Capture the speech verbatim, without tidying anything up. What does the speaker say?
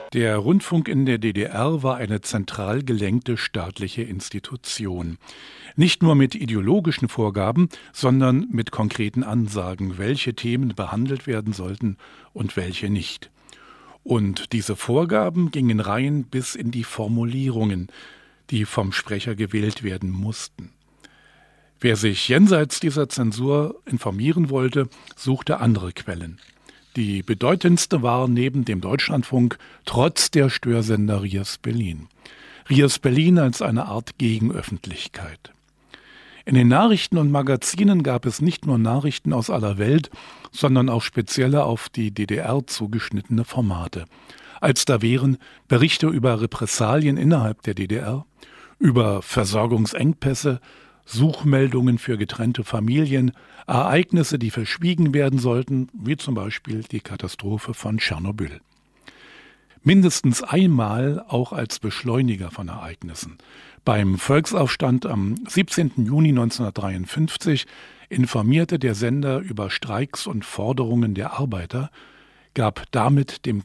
Der Rundfunk in der D D R war eine zentral gelenkte staatliche Institution. Nicht nur mit ideologischen Vorgaben, sondern mit konkreten Ansagen, welche Themen behandelt werden sollten und welche nicht. Und diese Vorgaben gingen rein bis in die Formulierungen, die vom Sprecher gewählt werden mussten. Wer sich jenseits dieser Zensur informieren wollte, suchte andere Quellen. Die bedeutendste war neben dem Deutschlandfunk trotz der Störsender Rias Berlin. Rias Berlin als eine Art Gegenöffentlichkeit. In den Nachrichten und Magazinen gab es nicht nur Nachrichten aus aller Welt, sondern auch spezielle auf die D D R zugeschnittene Formate. Als da wären Berichte über Repressalien innerhalb der D D R, über Versorgungsengpässe, Suchmeldungen für getrennte Familien, Ereignisse, die verschwiegen werden sollten, wie zum Beispiel die Katastrophe von Tschernobyl. Mindestens einmal auch als Beschleuniger von Ereignissen. Beim Volksaufstand am siebzehnten Juni neunzehnhundertdreiundfünfzig informierte der Sender über Streiks und Forderungen der Arbeiter, gab damit dem